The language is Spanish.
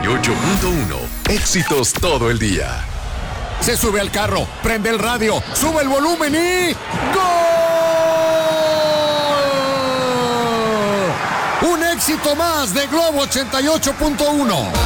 88.1. Éxitos todo el día. Se sube al carro, prende el radio, sube el volumen y ¡gol! Un éxito más de Globo 88.1.